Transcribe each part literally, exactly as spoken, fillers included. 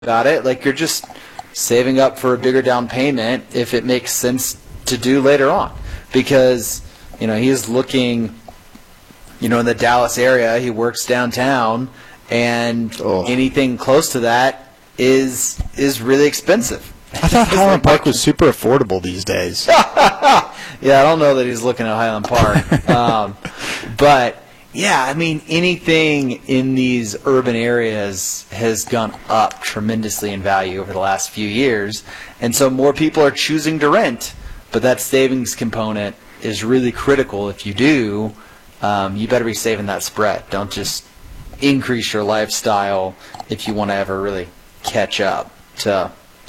about it. Like, you're just saving up for a bigger down payment if it makes sense to do later on. Because, you know, he's looking, you know, in the Dallas area, he works downtown, and oh. anything close to that is is really expensive. I thought Highland Park was super affordable these days. Yeah, I don't know that he's looking at Highland Park. um, but, yeah, I mean, anything in these urban areas has gone up tremendously in value over the last few years. And so more people are choosing to rent. But that savings component is really critical. If you do, um, you better be saving that spread. Don't just increase your lifestyle if you want to ever really catch up to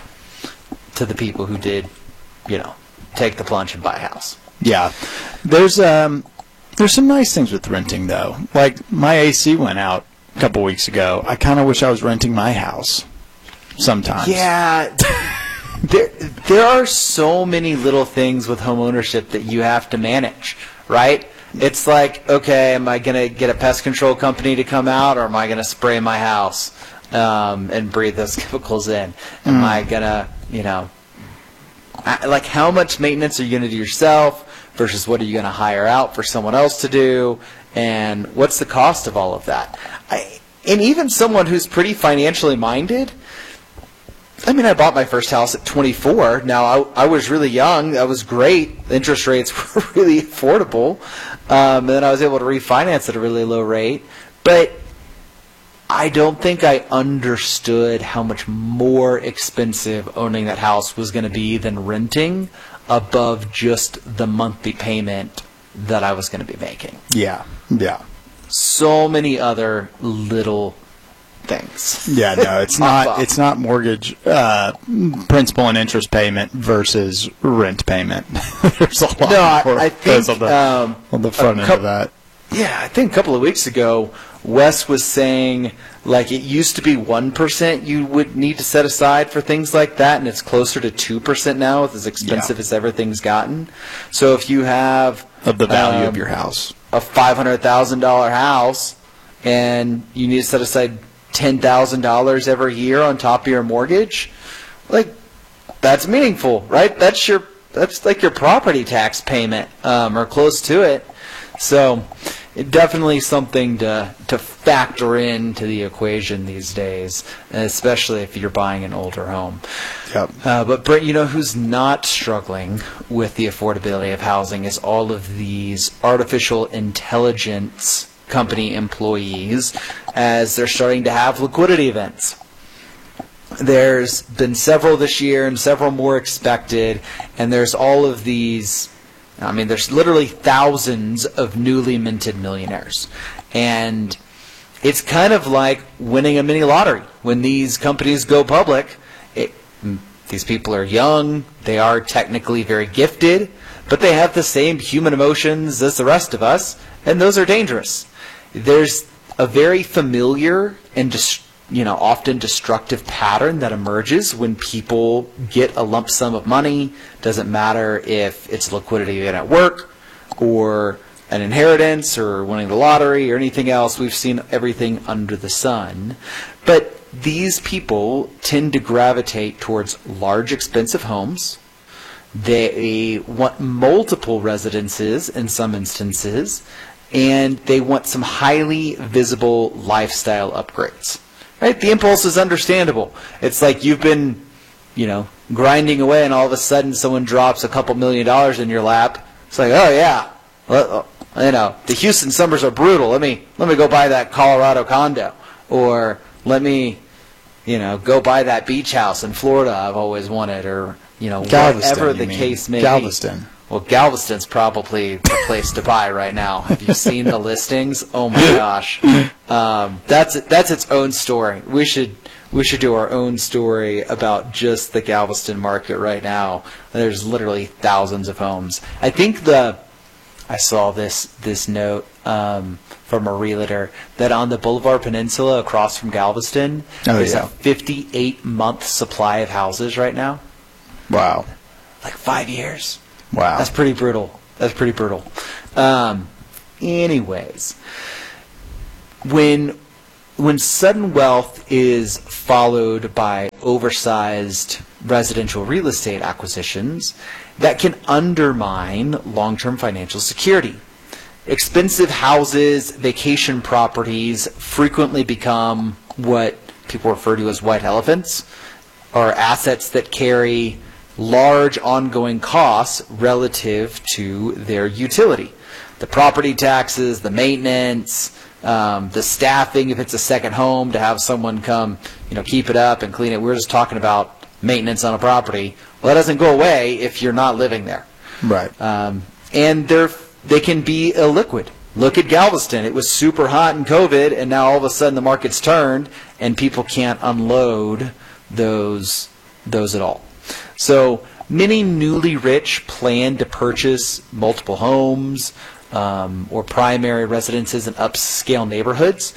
to the people who did, you know, take the plunge and buy a house. Yeah. There's um there's some nice things with renting, though. Like, my A C went out a couple weeks ago. I kind of wish I was renting my house sometimes. Yeah. There, there are so many little things with home ownership that you have to manage, right? It's like, okay, am I going to get a pest control company to come out, or am I going to spray my house um, and breathe those chemicals in? Am mm. I going to, you know, like, how much maintenance are you going to do yourself versus what are you going to hire out for someone else to do? And what's the cost of all of that? I, and even someone who's pretty financially minded, I mean, I bought my first house at twenty-four. Now, I, I was really young. That was great. The interest rates were really affordable. Um, and then I was able to refinance at a really low rate. But I don't think I understood how much more expensive owning that house was going to be than renting above just the monthly payment that I was going to be making. Yeah, yeah. So many other little things. Yeah, no, it's not. It's not mortgage uh, principal and interest payment versus rent payment. There's a lot. No, I, I think on the, um, on the front end couple, of that. Yeah, I think a couple of weeks ago, Wes was saying, like, it used to be one percent you would need to set aside for things like that, and it's closer to two percent now, with as expensive yeah. as everything's gotten. So if you have of the value um, of your house, a five hundred thousand dollar house, and you need to set aside ten thousand dollars every year on top of your mortgage, like, that's meaningful, right? That's your that's like your property tax payment, um, or close to it. So it definitely something to to factor into the equation these days, especially if you're buying an older home. Yep. Uh, but Brent, you know who's not struggling with the affordability of housing is all of these artificial intelligence company employees, as they're starting to have liquidity events. There's been several this year and several more expected, and there's all of these, I mean, there's literally thousands of newly minted millionaires. And it's kind of like winning a mini lottery. When these companies go public, it, these people are young, they are technically very gifted, but they have the same human emotions as the rest of us, and those are dangerous. There's a very familiar and dis- you know often destructive pattern that emerges when people get a lump sum of money. Doesn't matter if it's liquidity at work or an inheritance or winning the lottery or anything else. We've seen everything under the sun. But these people tend to gravitate towards large, expensive homes. They want multiple residences in some instances, and they want some highly visible lifestyle upgrades. Right? The impulse is understandable. It's like you've been, you know, grinding away, and all of a sudden someone drops a couple million dollars in your lap. It's like, oh yeah, well, you know, the Houston summers are brutal. Let me let me go buy that Colorado condo, or let me, you know, go buy that beach house in Florida I've always wanted, or you know, Galveston, whatever the mean. case may Galveston. be. Well, Galveston's probably the place to buy right now. Have you seen the listings? Oh my gosh, um, that's that's its own story. We should we should do our own story about just the Galveston market right now. There's literally thousands of homes. I think the I saw this this note um, from a realtor that on the Boulevard Peninsula across from Galveston, oh, there's yeah. a fifty-eight month supply of houses right now. Wow, like five years. Wow. That's pretty brutal. That's pretty brutal. Um, anyways, when when sudden wealth is followed by oversized residential real estate acquisitions, that can undermine long-term financial security. Expensive houses, vacation properties frequently become what people refer to as white elephants, or assets that carry large ongoing costs relative to their utility. The property taxes, the maintenance, um, the staffing, if it's a second home, to have someone come, you know, keep it up and clean it. We were just talking about maintenance on a property. Well, that doesn't go away if you're not living there. Right. Um, and they're they can be illiquid. Look at Galveston. It was super hot in COVID, and now all of a sudden the market's turned, and people can't unload those those at all. So many newly rich plan to purchase multiple homes um, or primary residences in upscale neighborhoods.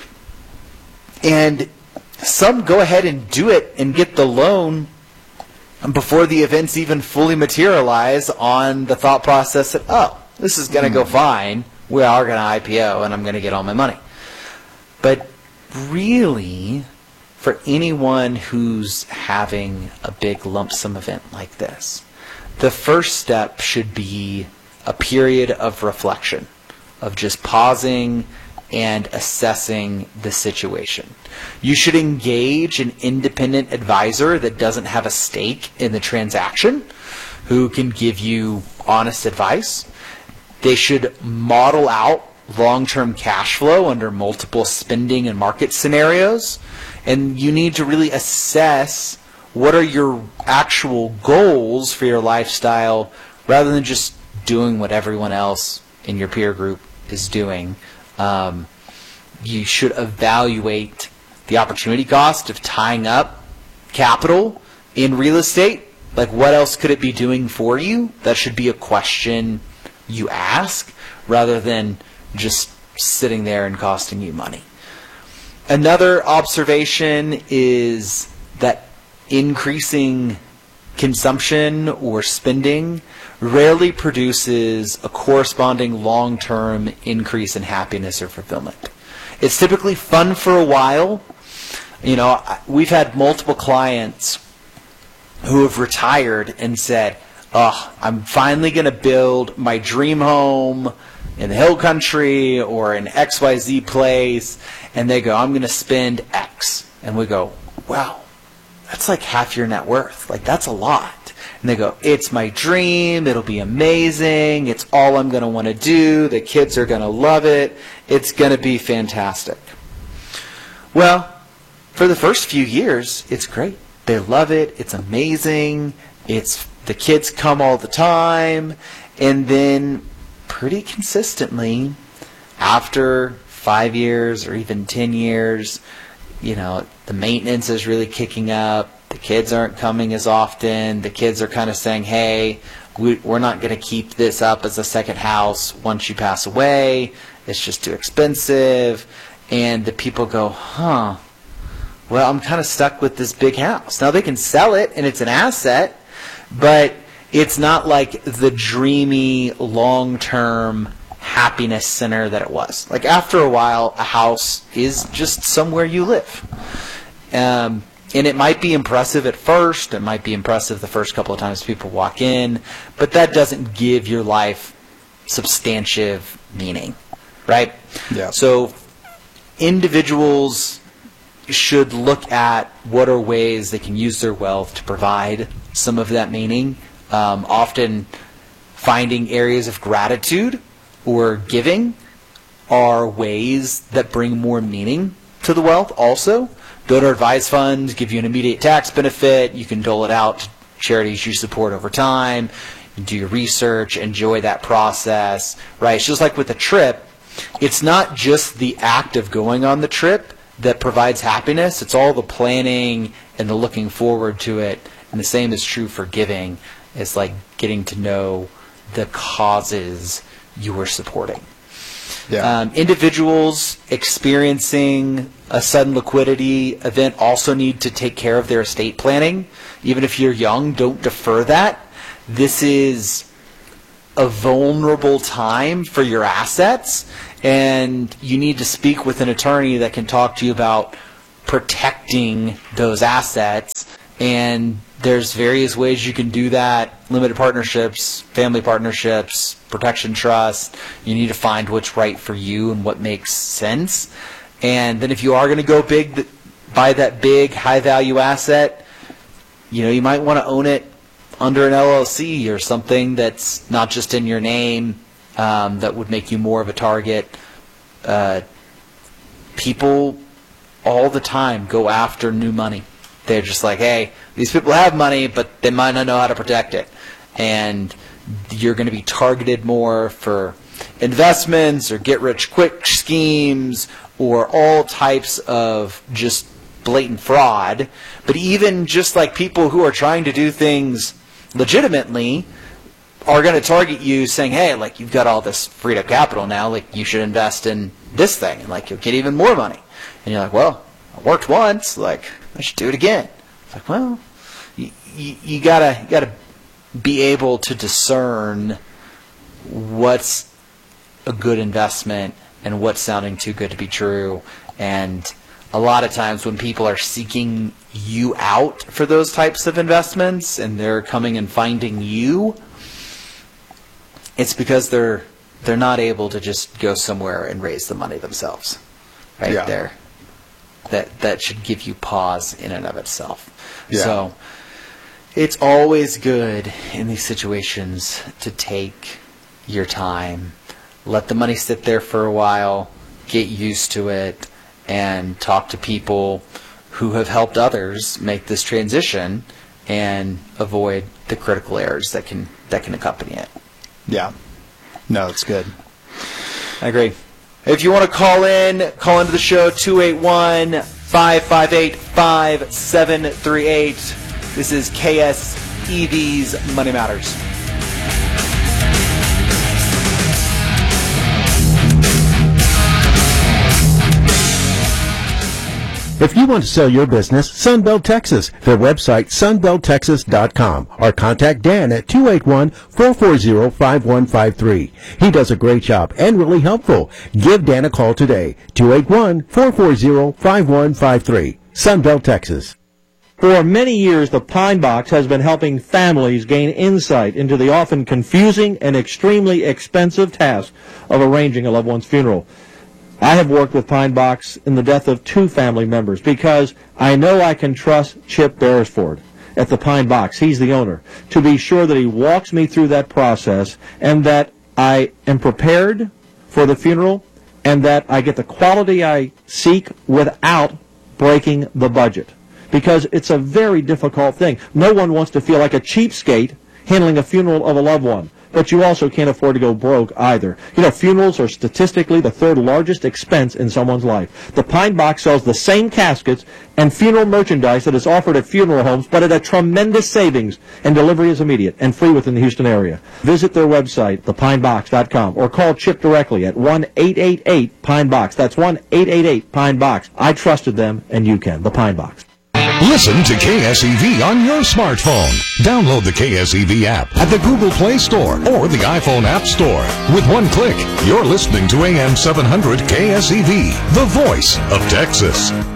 And some go ahead and do it and get the loan before the events even fully materialize, on the thought process that, oh, this is going to go fine. We are going to I P O and I'm going to get all my money. But really, for anyone who's having a big lump sum event like this, the first step should be a period of reflection, of just pausing and assessing the situation. You should engage an independent advisor that doesn't have a stake in the transaction, who can give you honest advice. They should model out long-term cash flow under multiple spending and market scenarios. And you need to really assess what are your actual goals for your lifestyle, rather than just doing what everyone else in your peer group is doing. Um, you should evaluate the opportunity cost of tying up capital in real estate. Like, what else could it be doing for you? That should be a question you ask, rather than just sitting there and costing you money. Another observation is that increasing consumption or spending rarely produces a corresponding long-term increase in happiness or fulfillment. It's typically fun for a while. You know, we've had multiple clients who have retired and said, oh, I'm finally going to build my dream home in the hill country or in X Y Z place. And they go, I'm going to spend X. And we go, wow, that's like half your net worth. Like, that's a lot. And they go, it's my dream. It'll be amazing. It's all I'm going to want to do. The kids are going to love it. It's going to be fantastic. Well, for the first few years, it's great. They love it. It's amazing. It's the kids come all the time. And then pretty consistently, after five years or even ten years, you know, the maintenance is really kicking up. The kids aren't coming as often. The kids are kind of saying, hey, we, we're not going to keep this up as a second house once you pass away. It's just too expensive. And the people go, huh, well, I'm kind of stuck with this big house. Now, they can sell it, and it's an asset, but it's not like the dreamy, long-term happiness center that it was. Like, after a while, a house is just somewhere you live. Um, and it might be impressive at first. It might be impressive the first couple of times people walk in, but that doesn't give your life substantive meaning, right? Yeah. So individuals should look at what are ways they can use their wealth to provide some of that meaning. Um, often finding areas of gratitude or giving are ways that bring more meaning to the wealth also. Donor advised funds give you an immediate tax benefit. You can dole it out to charities you support over time. You do your research, enjoy that process, right? It's just like with a trip. It's not just the act of going on the trip that provides happiness. It's all the planning and the looking forward to it. And the same is true for giving. It's like getting to know the causes you are supporting. Yeah. Um, individuals experiencing a sudden liquidity event also need to take care of their estate planning. Even if you're young, don't defer that. This is a vulnerable time for your assets, and you need to speak with an attorney that can talk to you about protecting those assets. And there's various ways you can do that: limited partnerships, family partnerships, protection trust. You need to find what's right for you and what makes sense. And then if you are going to go big, buy that big high value asset, you know, you might want to own it under an L L C or something that's not just in your name. Um, that would make you more of a target. Uh, people all the time go after new money. They're just like, hey, these people have money, but they might not know how to protect it. And you're going to be targeted more for investments or get-rich-quick schemes or all types of just blatant fraud. But even just like people who are trying to do things legitimately are going to target you saying, hey, like, you've got all this freed up capital now, like, you should invest in this thing, and like, you'll get even more money. And you're like, well, I worked once, like, I should do it again. It's like, well, you, you, you gotta you gotta be able to discern what's a good investment and what's sounding too good to be true. And a lot of times when people are seeking you out for those types of investments and they're coming and finding you, it's because they're they're not able to just go somewhere and raise the money themselves. Right Yeah. there. That that should give you pause in and of itself. Yeah. So it's always good in these situations to take your time, let the money sit there for a while, get used to it, and talk to people who have helped others make this transition and avoid the critical errors that can that can accompany it. Yeah. No, it's good. I agree. If you want to call in, call into the show, two eight one, five five eight, five seven three eight. This is K S E V's Money Matters. If you want to sell your business, Sunbelt Texas. Their website, sunbelt texas dot com. Or contact Dan at two eight one, four four zero, five one five three. He does a great job and really helpful. Give Dan a call today, two eight one, four four zero, five one five three. Sunbelt Texas. For many years, the Pine Box has been helping families gain insight into the often confusing and extremely expensive task of arranging a loved one's funeral. I have worked with Pine Box in the death of two family members because I know I can trust Chip Beresford at the Pine Box, he's the owner, to be sure that he walks me through that process and that I am prepared for the funeral and that I get the quality I seek without breaking the budget. Because it's a very difficult thing. No one wants to feel like a cheapskate handling a funeral of a loved one. But you also can't afford to go broke either. You know, funerals are statistically the third largest expense in someone's life. The Pine Box sells the same caskets and funeral merchandise that is offered at funeral homes, but at a tremendous savings, and delivery is immediate and free within the Houston area. Visit their website, the pine box dot com, or call Chip directly at one eight eight eight, Pine Box. That's one eight eight eight, Pine Box. I trusted them, and you can. The Pine Box. Listen to K S E V on your smartphone. Download the K S E V app at the Google Play Store or the iPhone App Store. With one click, you're listening to A M seven hundred K S E V, the voice of Texas.